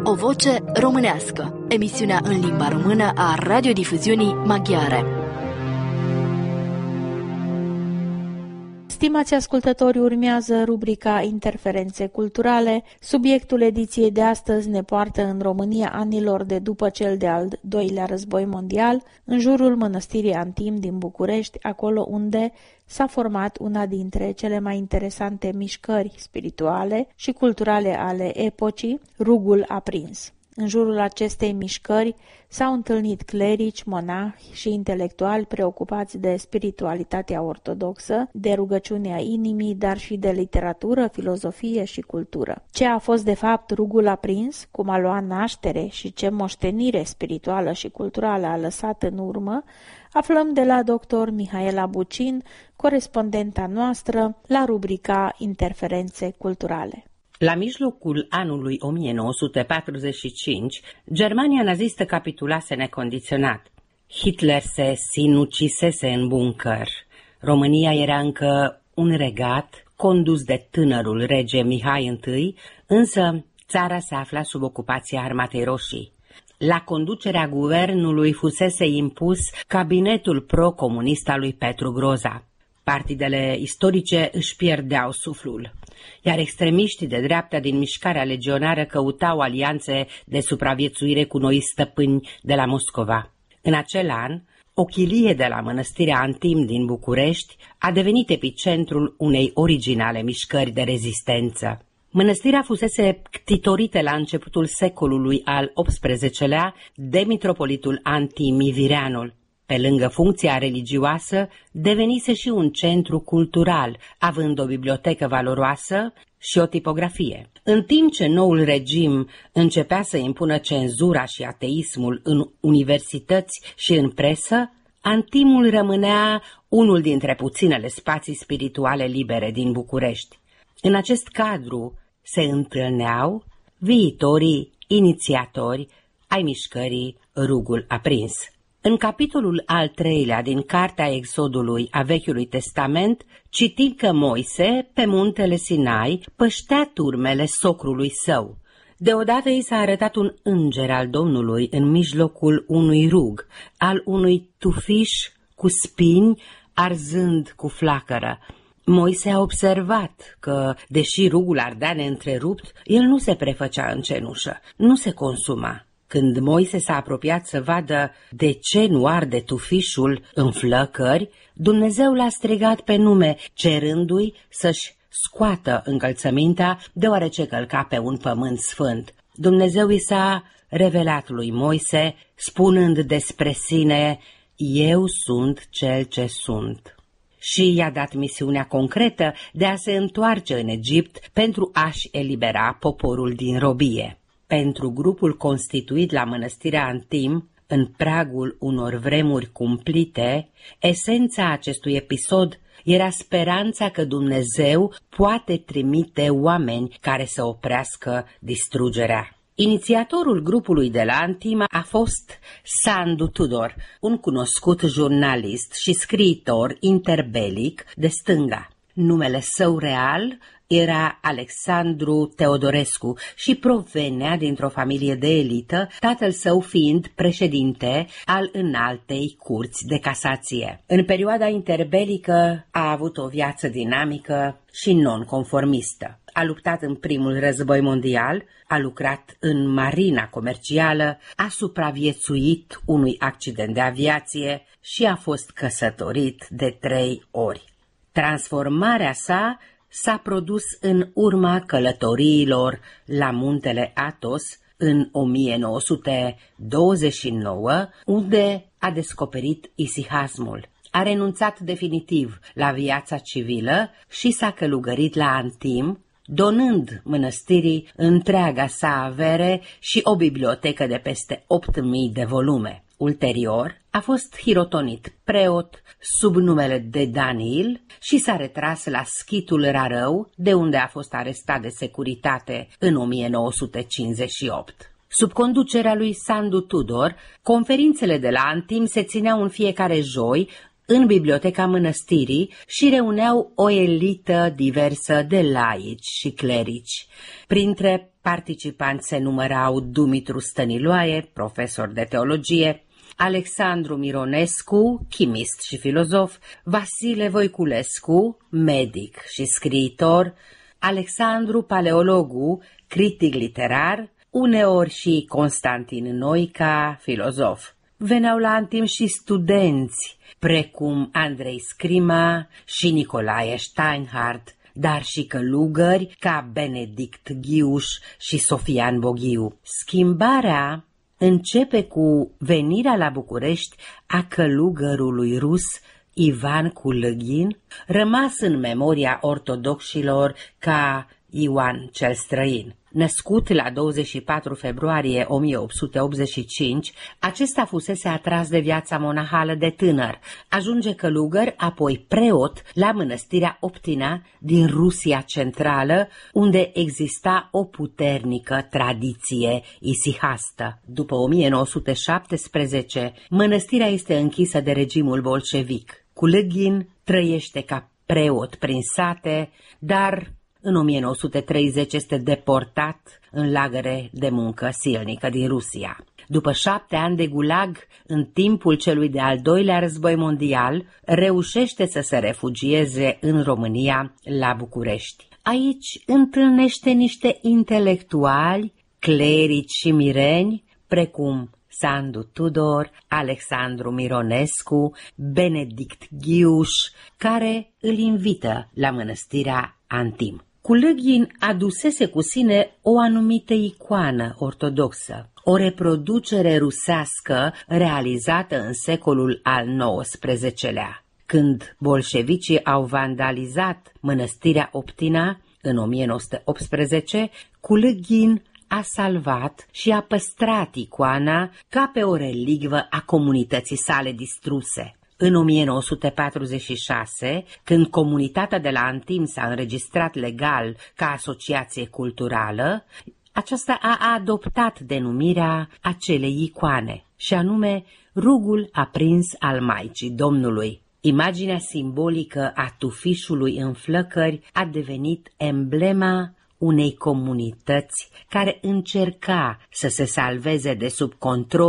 O voce românească, emisiunea în limba română a radiodifuziunii maghiare. Stimați ascultători, urmează rubrica Interferențe culturale. Subiectul ediției de astăzi ne poartă în România anilor de după cel de-al doilea război mondial, în jurul mănăstirii Antim din București, acolo unde s-a format una dintre cele mai interesante mișcări spirituale și culturale ale epocii, Rugul Aprins. În jurul acestei mișcări s-au întâlnit clerici, monahi și intelectuali preocupați de spiritualitatea ortodoxă, de rugăciunea inimii, dar și de literatură, filozofie și cultură. Ce a fost de fapt Rugul Aprins, cum a luat naștere și ce moștenire spirituală și culturală a lăsat în urmă, aflăm de la dr. Mihaela Bucin, corespondenta noastră, la rubrica Interferențe culturale. La mijlocul anului 1945, Germania nazistă capitulase necondiționat. Hitler se sinucisese în buncăr. România era încă un regat condus de tânărul rege Mihai I, însă țara se afla sub ocupația Armatei Roșii. La conducerea guvernului fusese impus cabinetul pro-comunist al lui Petru Groza. Partidele istorice își pierdeau suflul, iar extremiștii de dreapta din mișcarea legionară căutau alianțe de supraviețuire cu noi stăpâni de la Moscova. În acel an, o chilie de la mănăstirea Antim din București a devenit epicentrul unei originale mișcări de rezistență. Mănăstirea fusese ctitorită la începutul secolului al XVIII-lea de mitropolitul Antim Ivireanul. Pe lângă funcția religioasă, devenise și un centru cultural, având o bibliotecă valoroasă și o tipografie. În timp ce noul regim începea să impună cenzura și ateismul în universități și în presă, Antimul rămânea unul dintre puținele spații spirituale libere din București. În acest cadru se întâlneau viitorii inițiatori ai mișcării Rugul Aprins. În capitolul al 3-lea din Cartea Exodului a Vechiului Testament, citim că Moise, pe muntele Sinai, păștea turmele socrului său. Deodată i s-a arătat un înger al Domnului în mijlocul unui rug, al unui tufiș cu spini, arzând cu flacără. Moise a observat că, deși rugul ardea neîntrerupt, el nu se prefăcea în cenușă, nu se consuma. Când Moise s-a apropiat să vadă de ce nu arde tufișul în flăcări, Dumnezeu l-a strigat pe nume, cerându-i să-și scoată încălțămintea, deoarece călca pe un pământ sfânt. Dumnezeu i s-a revelat lui Moise, spunând despre sine, eu sunt cel ce sunt. Și i-a dat misiunea concretă de a se întoarce în Egipt pentru a-și elibera poporul din robie. Pentru grupul constituit la mănăstirea Antim, în pragul unor vremuri cumplite, esența acestui episod era speranța că Dumnezeu poate trimite oameni care să oprească distrugerea. Inițiatorul grupului de la Antim a fost Sandu Tudor, un cunoscut jurnalist și scriitor interbelic de stânga. Numele său real era Alexandru Teodorescu și provenea dintr-o familie de elită, tatăl său fiind președinte al Înaltei Curți de Casație. În perioada interbelică a avut o viață dinamică și nonconformistă. A luptat în primul război mondial, a lucrat în marina comercială, a supraviețuit unui accident de aviație și a fost căsătorit de 3 ori. Transformarea sa s-a produs în urma călătoriilor la muntele Athos în 1929, unde a descoperit isihasmul. A renunțat definitiv la viața civilă și s-a călugărit la Antim, donând mănăstirii întreaga sa avere și o bibliotecă de peste 8.000 de volume. Ulterior, a fost hirotonit preot sub numele de Daniil și s-a retras la Schitul Rarău, de unde a fost arestat de securitate în 1958. Sub conducerea lui Sandu Tudor, conferințele de la Antim se țineau în fiecare joi în biblioteca mănăstirii și reuneau o elită diversă de laici și clerici. Printre participanți se numărau Dumitru Stăniloae, profesor de teologie, Alexandru Mironescu, chimist și filozof, Vasile Voiculescu, medic și scriitor, Alexandru Paleologu, critic literar, uneori și Constantin Noica, filozof. Veneau la Antim și studenți, precum Andrei Scrima și Nicolae Steinhardt, dar și călugări ca Benedict Ghiuș și Sofian Boghiu. Schimbarea începe cu venirea la București a călugărului rus Ivan Kulăghin, rămas în memoria ortodoxilor ca Ioan cel Străin. Născut la 24 februarie 1885, acesta fusese atras de viața monahală de tânăr. Ajunge călugăr, apoi preot la mănăstirea Optina din Rusia centrală, unde exista o puternică tradiție isihastă. După 1917, mănăstirea este închisă de regimul bolșevic. Kulăghin trăiește ca preot prin sate, dar în 1930 este deportat în lagăre de muncă silnică din Rusia. După 7 ani de gulag, în timpul celui de-al doilea război mondial, reușește să se refugieze în România, la București. Aici întâlnește niște intelectuali, clerici și mireni, precum Sandu Tudor, Alexandru Mironescu, Benedict Ghiuș, care îl invită la mănăstirea Antim. Kulăghin adusese cu sine o anumită icoană ortodoxă, o reproducere rusească realizată în secolul al XIX-lea. Când bolșevicii au vandalizat mănăstirea Optina în 1918, Kulăghin a salvat și a păstrat icoana ca pe o relicvă a comunității sale distruse. În 1946, când comunitatea de la Antim s-a înregistrat legal ca asociație culturală, aceasta a adoptat denumirea acelei icoane, și anume Rugul aprins al Maicii Domnului. Imaginea simbolică a tufișului în flăcări a devenit emblema unei comunități care încerca să se salveze de sub control